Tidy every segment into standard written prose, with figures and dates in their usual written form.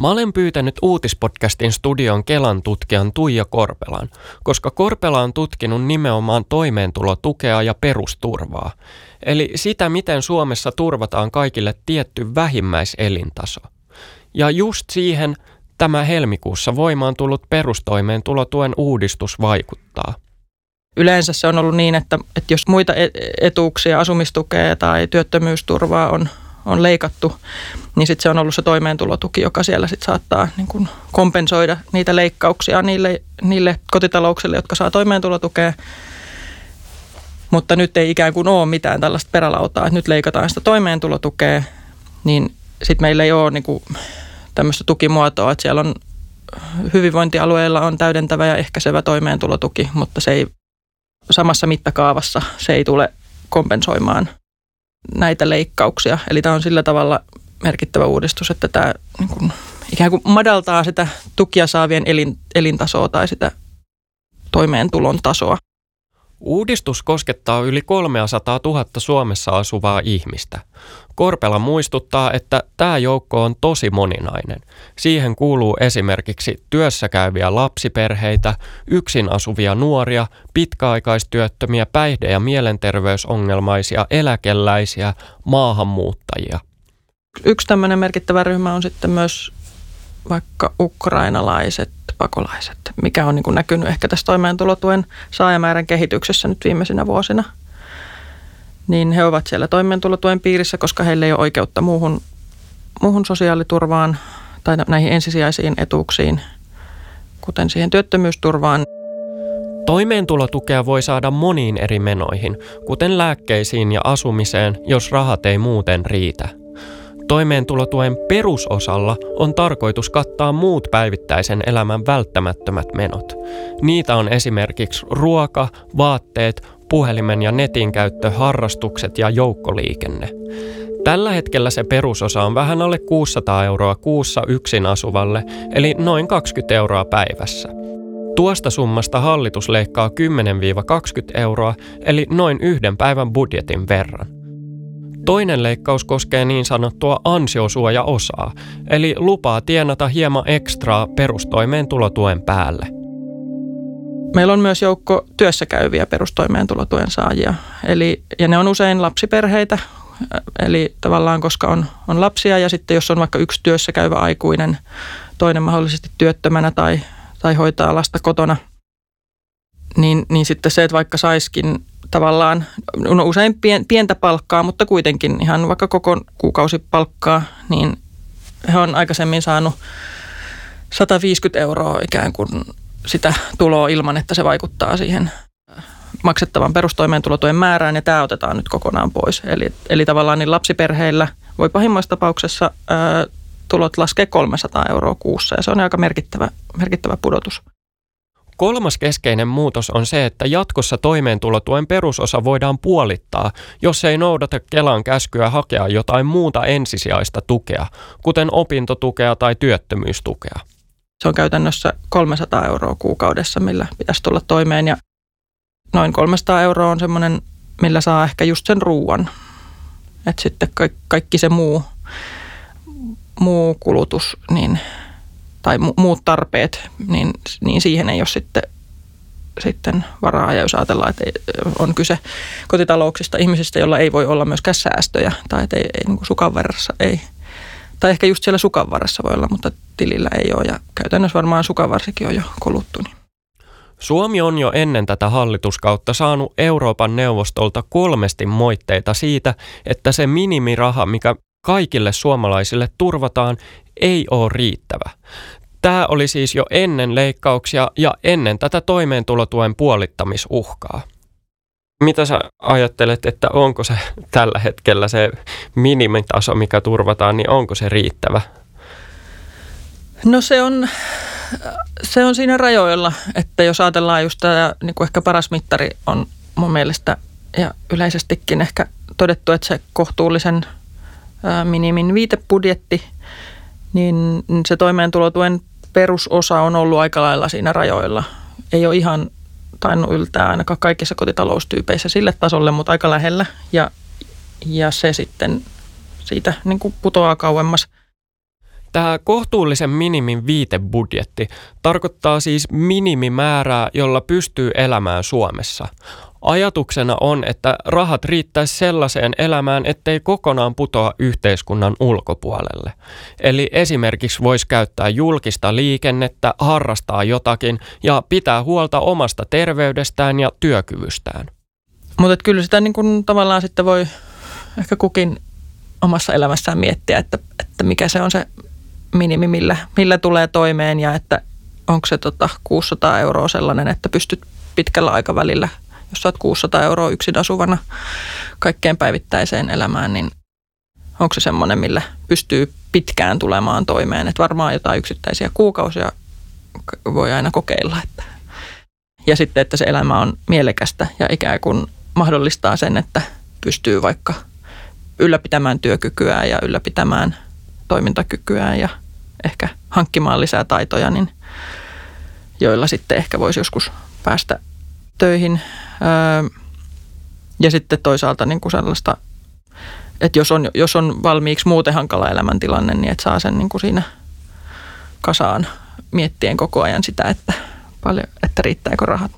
Mä olen pyytänyt uutispodcastin studion Kelan tutkijan Tuija Korpelan, koska Korpela on tutkinut nimenomaan toimeentulotukea ja perusturvaa. Eli sitä, miten Suomessa turvataan kaikille tietty vähimmäiselintaso. Ja just siihen tämä helmikuussa voimaan tullut perustoimeentulotuen uudistus vaikuttaa. Yleensä se on ollut niin, että jos muita etuuksia, asumistukea tai työttömyysturvaa on leikattu, niin sitten se on ollut se toimeentulotuki, joka siellä sitten saattaa niin kuin kompensoida niitä leikkauksia niille kotitalouksille, jotka saa toimeentulotukea. Mutta nyt ei ikään kuin ole mitään tällaista perälautaa, että nyt leikataan sitä toimeentulotukea, niin sitten meillä ei ole niin kuin tämmöistä tukimuotoa, että siellä on hyvinvointialueilla on täydentävä ja ehkäisevä toimeentulotuki, mutta se ei samassa mittakaavassa se ei tule kompensoimaan näitä leikkauksia. Eli tämä on sillä tavalla merkittävä uudistus, että tämä niin kuin, ikään kuin madaltaa sitä tukia saavien elintasoa tai sitä toimeentulon tasoa. Uudistus koskettaa yli 300 000 Suomessa asuvaa ihmistä. Korpela muistuttaa, että tämä joukko on tosi moninainen. Siihen kuuluu esimerkiksi työssäkäyviä lapsiperheitä, yksin asuvia nuoria, pitkäaikaistyöttömiä, päihde- ja mielenterveysongelmaisia, eläkeläisiä, maahanmuuttajia. Yksi tämmöinen merkittävä ryhmä on sitten myös vaikka ukrainalaiset pakolaiset, mikä on niin kuin näkynyt ehkä tässä toimeentulotuen saajamäärän kehityksessä nyt viimeisinä vuosina. Niin he ovat siellä toimeentulotuen piirissä, koska heillä ei ole oikeutta muuhun sosiaaliturvaan tai näihin ensisijaisiin etuuksiin, kuten siihen työttömyysturvaan. Toimeentulotukea voi saada moniin eri menoihin, kuten lääkkeisiin ja asumiseen, jos rahat ei muuten riitä. Toimeentulotuen perusosalla on tarkoitus kattaa muut päivittäisen elämän välttämättömät menot. Niitä on esimerkiksi ruoka, vaatteet, puhelimen ja netin käyttö, harrastukset ja joukkoliikenne. Tällä hetkellä se perusosa on vähän alle 600 € kuussa yksin asuvalle, eli noin 20 € päivässä. Tuosta summasta hallitus leikkaa 10-20 €, eli noin yhden päivän budjetin verran. Toinen leikkaus koskee niin sanottua ansiosuojaosaa, eli lupaa tienata hieman ekstraa perustoimeentulotuen päälle. Meillä on myös joukko työssäkäyviä perustoimeentulotuen saajia, ja ne on usein lapsiperheitä, eli tavallaan koska on lapsia ja sitten jos on vaikka yksi työssäkäyvä aikuinen, toinen mahdollisesti työttömänä tai hoitaa lasta kotona, niin sitten se, että vaikka saisikin tavallaan, no usein pientä palkkaa, mutta kuitenkin ihan vaikka koko kuukausipalkkaa, niin he on aikaisemmin saanut 150 € ikään kuin sitä tuloa ilman, että se vaikuttaa siihen maksettavan perustoimeentulotuen määrään, ja tämä otetaan nyt kokonaan pois. Eli tavallaan niin lapsiperheillä voi pahimmassa tapauksessa tulot laskea 300 € kuussa, ja se on aika merkittävä pudotus. Kolmas keskeinen muutos on se, että jatkossa toimeentulotuen perusosa voidaan puolittaa, jos ei noudata Kelan käskyä hakea jotain muuta ensisijaista tukea, kuten opintotukea tai työttömyystukea. Se on käytännössä 300 € kuukaudessa, millä pitäisi tulla toimeen, ja noin 300 € on semmoinen, millä saa ehkä just sen ruuan. Että sitten kaikki se muu kulutus tai muut tarpeet, niin siihen ei ole sitten varaa. Ja jos ajatellaan, että on kyse kotitalouksista, ihmisistä, joilla ei voi olla myöskään säästöjä tai että ei niin kuin sukanvarrassa ei. Tai ehkä just siellä sukanvarressa voi olla, mutta tilillä ei ole, ja käytännössä varmaan sukanvarsikin on jo koluttu. Suomi on jo ennen tätä hallituskautta saanut Euroopan neuvostolta 3 moitteita siitä, että se minimiraha, mikä kaikille suomalaisille turvataan, ei ole riittävä. Tämä oli siis jo ennen leikkauksia ja ennen tätä toimeentulotuen puolittamisuhkaa. Mitä sä ajattelet, että onko se tällä hetkellä se minimitaso, mikä turvataan, niin onko se riittävä? No se on siinä rajoilla, että jos ajatellaan just tämä, niin kuin ehkä paras mittari on mun mielestä ja yleisestikin ehkä todettu, että se kohtuullisen minimin viitebudjetti, niin se toimeentulotuen perusosa on ollut aika lailla siinä rajoilla. Ei ole ihan tainnut yltää ainakaan kaikissa kotitaloustyypeissä sille tasolle, mutta aika lähellä, ja se sitten siitä niin kuin putoaa kauemmas. Tämä kohtuullisen minimin viitebudjetti tarkoittaa siis minimimäärää, jolla pystyy elämään Suomessa. Ajatuksena on, että rahat riittäisi sellaiseen elämään, ettei kokonaan putoa yhteiskunnan ulkopuolelle. Eli esimerkiksi voisi käyttää julkista liikennettä, harrastaa jotakin ja pitää huolta omasta terveydestään ja työkyvystään. Mutta kyllä sitä niin kun tavallaan sitten voi ehkä kukin omassa elämässään miettiä, että mikä se on se minimi, millä tulee toimeen ja että onko se 600 € sellainen, että pystyt pitkällä aikavälillä, jos saat 600 € yksin asuvana kaikkeen päivittäiseen elämään, niin onko se semmoinen, millä pystyy pitkään tulemaan toimeen. Että varmaan jotain yksittäisiä kuukausia voi aina kokeilla. Ja sitten, että se elämä on mielekästä ja ikään kuin mahdollistaa sen, että pystyy vaikka ylläpitämään työkykyään ja ylläpitämään toimintakykyään ja ehkä hankkimaan lisää taitoja, niin joilla sitten ehkä voisi joskus päästä töihin. Ja sitten toisaalta niin kuin sellaista, että jos on valmiiksi muuten hankala elämäntilanne, niin että saa sen niin kuin siinä kasaan miettien koko ajan sitä, että riittääkö rahat.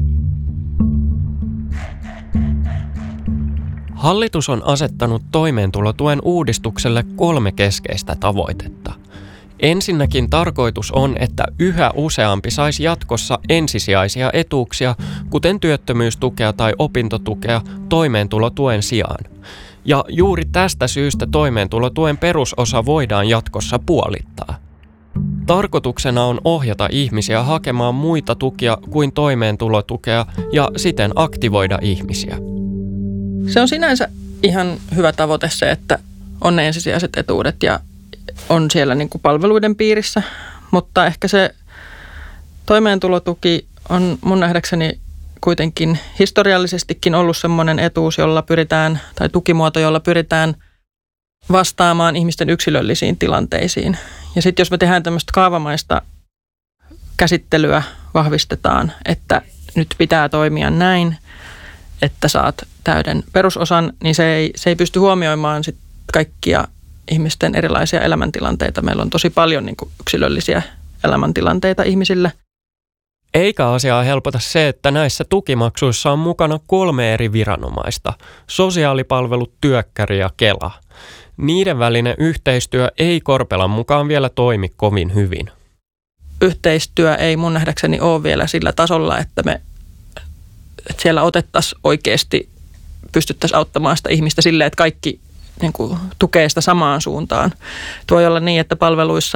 Hallitus on asettanut toimeentulotuen uudistukselle 3 keskeistä tavoitetta. Ensinnäkin tarkoitus on, että yhä useampi saisi jatkossa ensisijaisia etuuksia, kuten työttömyystukea tai opintotukea, toimeentulotuen sijaan. Ja juuri tästä syystä toimeentulotuen perusosa voidaan jatkossa puolittaa. Tarkoituksena on ohjata ihmisiä hakemaan muita tukia kuin toimeentulotukea ja siten aktivoida ihmisiä. Se on sinänsä ihan hyvä tavoite se, että on ne ensisijaiset etuudet ja on siellä niin kuin palveluiden piirissä, mutta ehkä se toimeentulotuki on mun nähdäkseni kuitenkin historiallisestikin ollut semmoinen etuus, jolla pyritään, tai tukimuoto, jolla pyritään vastaamaan ihmisten yksilöllisiin tilanteisiin. Ja sitten jos me tehdään tämmöistä kaavamaista käsittelyä, vahvistetaan, että nyt pitää toimia näin, että saat täyden perusosan, niin se ei pysty huomioimaan sit kaikkia ihmisten erilaisia elämäntilanteita. Meillä on tosi paljon niin kuin yksilöllisiä elämäntilanteita ihmisille. Eikä asiaa helpota se, että näissä tukimaksuissa on mukana 3 eri viranomaista, sosiaalipalvelut, työkkäri ja Kela. Niiden välinen yhteistyö ei Korpelan mukaan vielä toimi kovin hyvin. Yhteistyö ei mun nähdäkseni ole vielä sillä tasolla, että siellä otettaisiin oikeasti, pystyttäisiin auttamaan sitä ihmistä silleen, että kaikki niin kuin tukee sitä samaan suuntaan. Voi olla niin, että palveluissa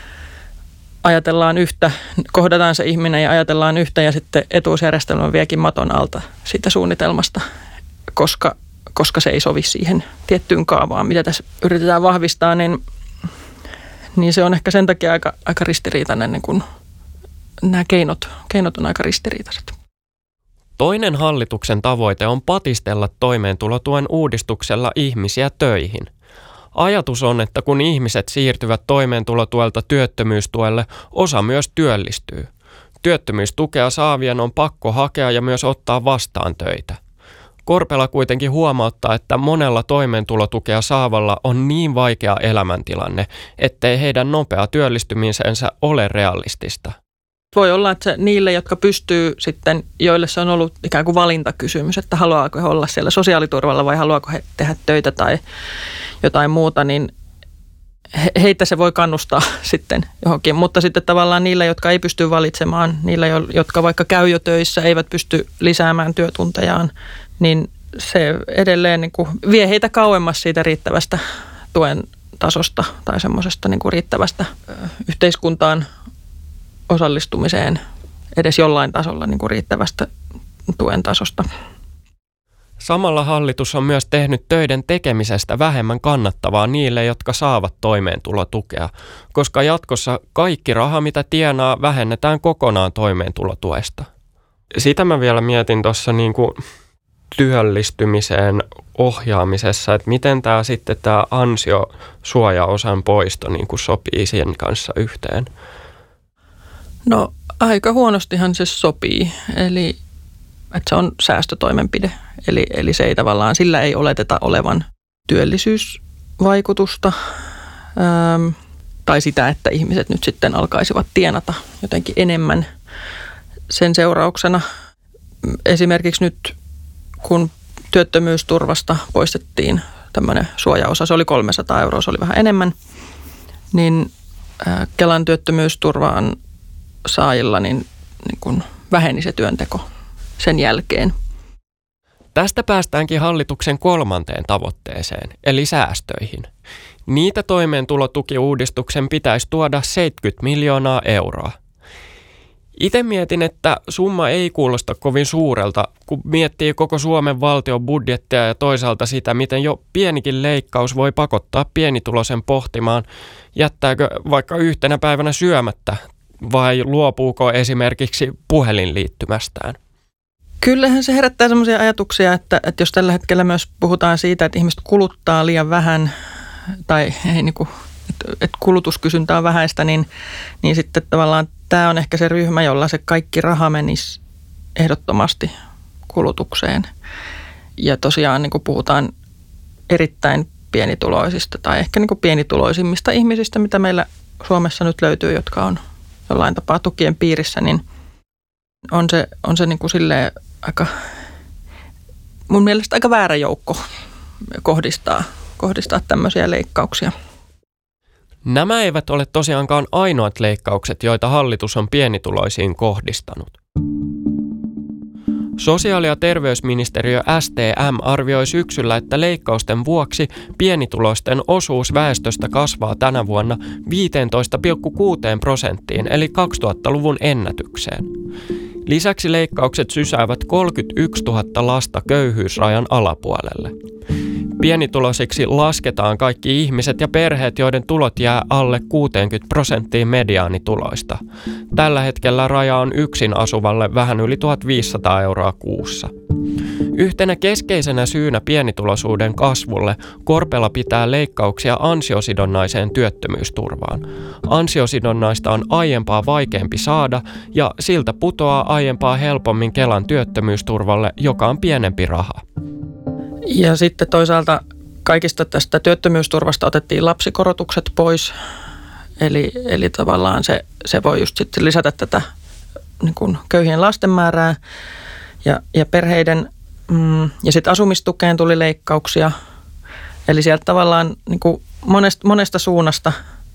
ajatellaan yhtä, kohdataan se ihminen ja ajatellaan yhtä ja sitten etuusjärjestelmä viekin maton alta siitä suunnitelmasta, koska se ei sovi siihen tiettyyn kaavaan, mitä tässä yritetään vahvistaa, niin se on ehkä sen takia aika ristiriitainen, niin kun nämä keinot on aika ristiriitaiset. Toinen hallituksen tavoite on patistella toimeentulotuen uudistuksella ihmisiä töihin. Ajatus on, että kun ihmiset siirtyvät toimeentulotuelta työttömyystuelle, osa myös työllistyy. Työttömyystukea saavien on pakko hakea ja myös ottaa vastaan töitä. Korpela kuitenkin huomauttaa, että monella toimeentulotukea saavalla on niin vaikea elämäntilanne, ettei heidän nopea työllistymisensä ole realistista. Voi olla, että niille, jotka pystyy sitten, joille se on ollut ikään kuin valintakysymys, että haluaako he olla siellä sosiaaliturvalla vai haluaako he tehdä töitä tai jotain muuta, niin heitä se voi kannustaa sitten johonkin. Mutta sitten tavallaan niillä, jotka ei pysty valitsemaan, niillä, jotka vaikka käy jo töissä, eivät pysty lisäämään työtuntejaan, niin se edelleen niin kuin vie heitä kauemmas siitä riittävästä tuen tasosta tai semmoisesta niin kuin riittävästä yhteiskuntaan osallistumiseen edes jollain tasolla niin kuin riittävästä tuen tasosta. Samalla hallitus on myös tehnyt töiden tekemisestä vähemmän kannattavaa niille, jotka saavat toimeentulotukea, koska jatkossa kaikki raha, mitä tienaa, vähennetään kokonaan toimeentulotuesta. Sitä mä vielä mietin tuossa niinku työllistymiseen ohjaamisessa, että miten tämä ansiosuojaosan poisto niinku sopii sen kanssa yhteen. No aika huonostihan se sopii, eli että se on säästötoimenpide, eli se ei tavallaan, sillä ei oleteta olevan työllisyysvaikutusta. tai sitä, että ihmiset nyt sitten alkaisivat tienata jotenkin enemmän sen seurauksena. Esimerkiksi nyt, kun työttömyysturvasta poistettiin tämmöinen suojaosa, se oli 300 €, se oli vähän enemmän, niin Kelan työttömyysturvan saajilla niin kun väheni se työnteko sen jälkeen. Tästä päästäänkin hallituksen 3. tavoitteeseen, eli säästöihin. Niitä toimeentulotukiuudistuksen pitäisi tuoda 70 miljoonaa €. Itse mietin, että summa ei kuulosta kovin suurelta, kun miettii koko Suomen valtion budjettia ja toisaalta sitä, miten jo pienikin leikkaus voi pakottaa pienituloisen pohtimaan, jättääkö vaikka yhtenä päivänä syömättä vai luopuuko esimerkiksi puhelinliittymästään. Kyllähän se herättää sellaisia ajatuksia, että jos tällä hetkellä myös puhutaan siitä, että ihmiset kuluttaa liian vähän tai että kulutuskysyntä on vähäistä, niin sitten tavallaan tämä on ehkä se ryhmä, jolla se kaikki raha menisi ehdottomasti kulutukseen. Ja tosiaan niin kuin puhutaan erittäin pienituloisista tai ehkä niin kuin pienituloisimmista ihmisistä, mitä meillä Suomessa nyt löytyy, jotka on jollain tapaa tukien piirissä, niin on se niin kuin silleen mun mielestä aika väärä joukko kohdistaa tämmöisiä leikkauksia. Nämä eivät ole tosiaankaan ainoat leikkaukset, joita hallitus on pienituloisiin kohdistanut. Sosiaali- ja terveysministeriö STM arvioi syksyllä, että leikkausten vuoksi pienituloisten osuus väestöstä kasvaa tänä vuonna 15,6%, eli 2000-luvun ennätykseen. Lisäksi leikkaukset sysäävät 31 000 lasta köyhyysrajan alapuolelle. Pienituloisiksi lasketaan kaikki ihmiset ja perheet, joiden tulot jää alle 60% mediaanituloista. Tällä hetkellä raja on yksin asuvalle vähän yli 1500 € kuussa. Yhtenä keskeisenä syynä pienituloisuuden kasvulle Korpela pitää leikkauksia ansiosidonnaiseen työttömyysturvaan. Ansiosidonnaista on aiempaa vaikeampi saada ja siltä putoaa aiempaa helpommin Kelan työttömyysturvalle, joka on pienempi raha. Ja sitten toisaalta kaikista tästä työttömyysturvasta otettiin lapsikorotukset pois, eli tavallaan se voi just sitten lisätä tätä niin kuin köyhien lasten määrää ja perheiden, ja sitten asumistukeen tuli leikkauksia, eli sieltä tavallaan niin kuin monesta suunnasta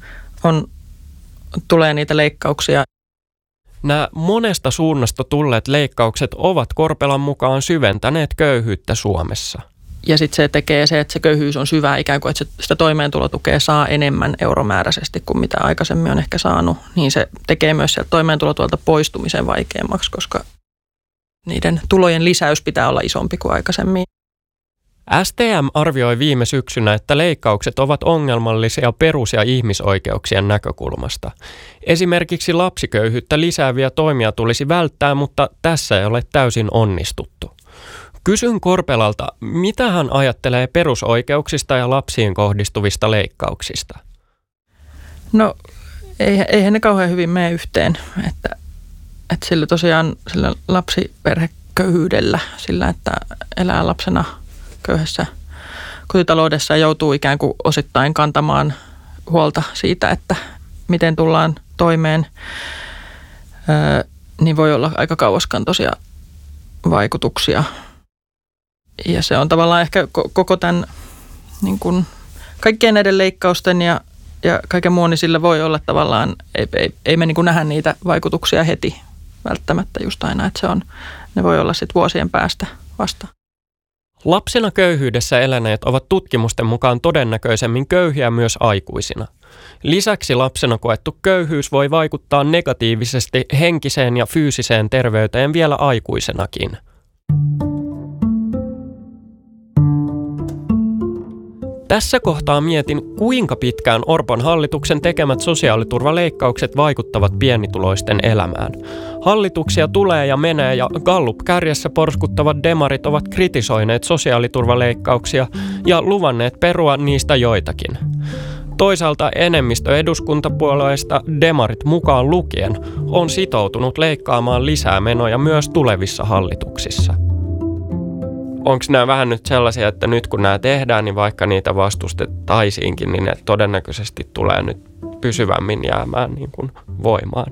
tulee niitä leikkauksia. Nämä monesta suunnasta tulleet leikkaukset ovat Korpelan mukaan syventäneet köyhyyttä Suomessa. Ja sitten se tekee se, että se köyhyys on syvää ikään kuin, että sitä toimeentulotukea saa enemmän euromääräisesti kuin mitä aikaisemmin on ehkä saanut. Niin se tekee myös sieltä toimeentulotuolta poistumisen vaikeammaksi, koska niiden tulojen lisäys pitää olla isompi kuin aikaisemmin. STM arvioi viime syksynä, että leikkaukset ovat ongelmallisia perus- ja ihmisoikeuksien näkökulmasta. Esimerkiksi lapsiköyhyyttä lisääviä toimia tulisi välttää, mutta tässä ei ole täysin onnistuttu. Kysyn Korpelalta, mitä hän ajattelee perusoikeuksista ja lapsiin kohdistuvista leikkauksista? No, eihän ne kauhean hyvin mene yhteen, että sillä tosiaan sillä lapsiperheköyhyydellä, sillä että elää lapsena köyhässä kotitaloudessa ja joutuu ikään kuin osittain kantamaan huolta siitä, että miten tullaan toimeen, niin voi olla aika kauaskantoisia vaikutuksia. Ja se on tavallaan ehkä koko tämän niin kuin kaikkien näiden leikkausten ja kaiken muun, niin sillä voi olla tavallaan, ei me niin kuin nähdä niitä vaikutuksia heti välttämättä just aina, että ne voi olla sitten vuosien päästä vasta. Lapsena köyhyydessä eläneet ovat tutkimusten mukaan todennäköisemmin köyhiä myös aikuisina. Lisäksi lapsena koettu köyhyys voi vaikuttaa negatiivisesti henkiseen ja fyysiseen terveyteen vielä aikuisenakin. Tässä kohtaa mietin, kuinka pitkään Orpon hallituksen tekemät sosiaaliturvaleikkaukset vaikuttavat pienituloisten elämään. Hallituksia tulee ja menee ja Gallup-kärjessä porskuttavat demarit ovat kritisoineet sosiaaliturvaleikkauksia ja luvanneet perua niistä joitakin. Toisaalta enemmistö eduskuntapuolueista, demarit mukaan lukien, on sitoutunut leikkaamaan lisää menoja myös tulevissa hallituksissa. Onko nämä vähän nyt sellaisia, että nyt kun nämä tehdään, niin vaikka niitä vastustettaisiinkin, niin ne todennäköisesti tulee nyt pysyvämmin jäämään niin kuin voimaan?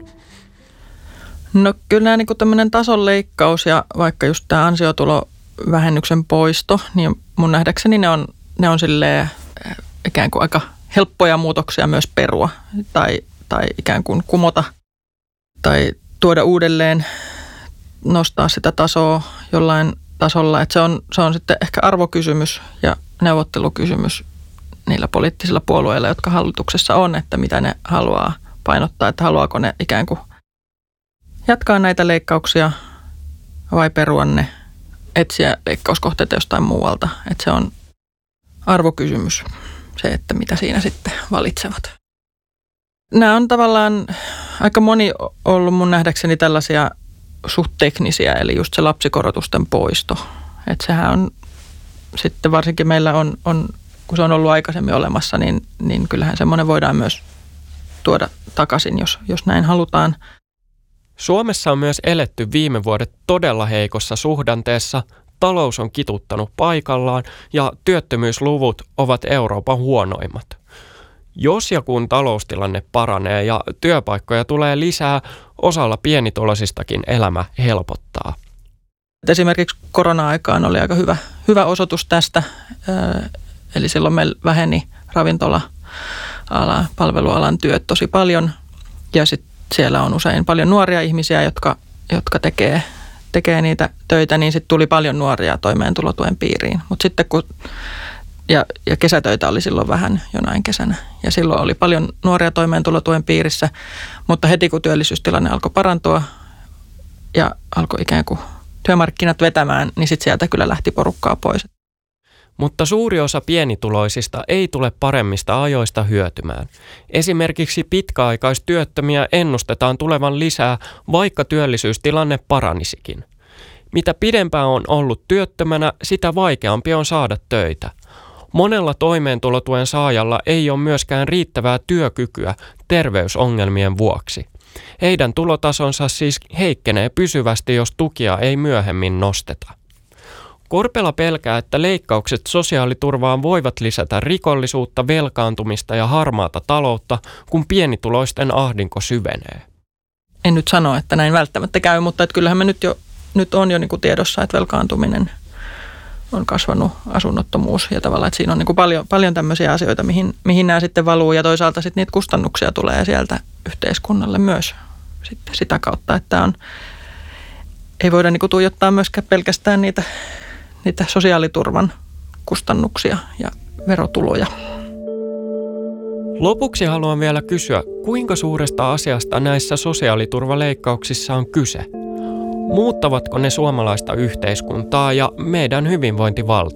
No kyllä nämä niin kuin tämmöinen tason leikkaus ja vaikka just tämä ansiotulovähennyksen poisto, niin mun nähdäkseni ne on silleen ikään kuin aika helppoja muutoksia myös perua tai ikään kuin kumota tai tuoda uudelleen, nostaa sitä tasoa jollain tasolla. Että se on sitten ehkä arvokysymys ja neuvottelukysymys niillä poliittisilla puolueilla, jotka hallituksessa on, että mitä ne haluaa painottaa, että haluaako ne ikään kuin jatkaa näitä leikkauksia vai perua ne, etsiä leikkauskohteita jostain muualta. Että se on arvokysymys, se, että mitä siinä sitten valitsevat. Nämä on tavallaan aika moni ollut mun nähdäkseni tällaisia suht teknisiä, eli just se lapsikorotusten poisto. Että sehän on sitten varsinkin meillä on, kun se on ollut aikaisemmin olemassa, niin kyllähän semmoinen voidaan myös tuoda takaisin, jos näin halutaan. Suomessa on myös eletty viime vuodet todella heikossa suhdanteessa, talous on kituttanut paikallaan ja työttömyysluvut ovat Euroopan huonoimmat. Jos ja kun taloustilanne paranee ja työpaikkoja tulee lisää, osalla pienituloisistakin elämä helpottaa. Esimerkiksi korona-aikaan oli aika hyvä osoitus tästä, eli silloin meillä väheni ravintola-ala, palvelualan työt tosi paljon ja sitten siellä on usein paljon nuoria ihmisiä, jotka tekee niitä töitä, niin sitten tuli paljon nuoria toimeentulotuen piiriin. Mutta sitten ja kesätöitä oli silloin vähän jonain kesänä ja silloin oli paljon nuoria toimeentulotuen piirissä, mutta heti kun työllisyystilanne alkoi parantua ja alkoi ikään kuin työmarkkinat vetämään, niin sitten sieltä kyllä lähti porukkaa pois. Mutta suuri osa pienituloisista ei tule paremmista ajoista hyötymään. Esimerkiksi pitkäaikaistyöttömiä ennustetaan tulevan lisää, vaikka työllisyystilanne paranisikin. Mitä pidempään on ollut työttömänä, sitä vaikeampi on saada töitä. Monella toimeentulotuen saajalla ei ole myöskään riittävää työkykyä terveysongelmien vuoksi. Heidän tulotasonsa siis heikkenee pysyvästi, jos tukia ei myöhemmin nosteta. Korpela pelkää, että leikkaukset sosiaaliturvaan voivat lisätä rikollisuutta, velkaantumista ja harmaata taloutta, kun pienituloisten ahdinko syvenee. En nyt sano, että näin välttämättä käy, mutta että kyllähän me nyt on jo niin kuin tiedossa, että velkaantuminen on kasvanut, asunnottomuus ja tavallaan, että siinä on niin kuin paljon tämmöisiä asioita, mihin nämä sitten valuu ja toisaalta sitten niitä kustannuksia tulee sieltä yhteiskunnalle myös sitten sitä kautta, että ei voida niin kuin tuijottaa myöskään pelkästään niitä sosiaaliturvan kustannuksia ja verotuloja. Lopuksi haluan vielä kysyä, kuinka suuresta asiasta näissä sosiaaliturvaleikkauksissa on kyse? Muuttavatko ne suomalaista yhteiskuntaa ja meidän hyvinvointivaltiota?